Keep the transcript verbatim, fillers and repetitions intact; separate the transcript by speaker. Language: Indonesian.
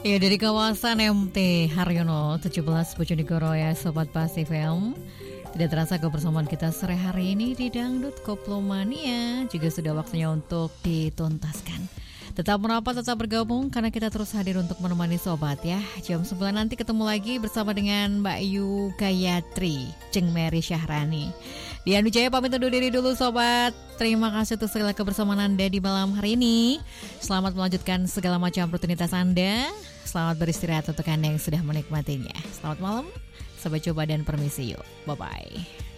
Speaker 1: Ya dari kawasan M T Haryono tujuh belas Bojonegoro ya Sobat Pasif F M. Tidak terasa kebersamaan kita sore hari ini di Dangdut Koplomania juga sudah waktunya untuk dituntaskan. Tetap merapat, tetap bergabung karena kita terus hadir untuk menemani sobat ya. Jam sembilan nanti ketemu lagi bersama dengan Mbak Yu Gayatri, Ceng Mary Syahrani. Dian Wijaya pamit undur diri dulu sobat. Terima kasih untuk segala kebersamaan Anda di malam hari ini. Selamat melanjutkan segala macam rutinitas Anda. Selamat beristirahat untuk Anda yang sudah menikmatinya. Selamat malam, sampai jumpa dan permisi yuk. Bye-bye.